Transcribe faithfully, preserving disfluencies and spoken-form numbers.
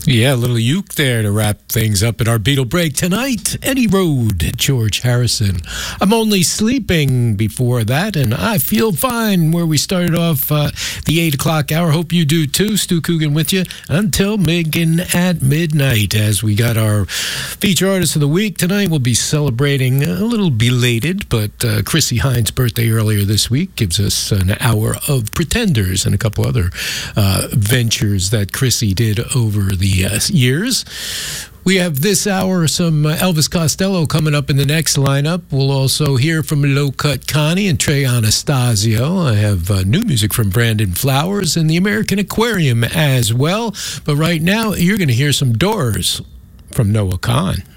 Yeah, a little uke there to wrap things up at our Beatle break tonight. Eddie Road, George Harrison. I'm only sleeping before that, and I feel fine. Where we started off uh, the eight o'clock hour. Hope you do too. Stu Coogan with you until Megan at midnight. As we got our feature artist of the week tonight, we'll be celebrating a little belated, but uh, Chrissie Hynde's birthday earlier this week gives us an hour of Pretenders and a couple other uh, ventures that Chrissie did over the uh, years. We have this hour some uh, Elvis Costello coming up in the next lineup. We'll also hear from Low Cut Connie and Trey Anastasio. I have uh, new music from Brandon Flowers and the American Aquarium as well. But right now, you're going to hear some Doors from Noah Kahan.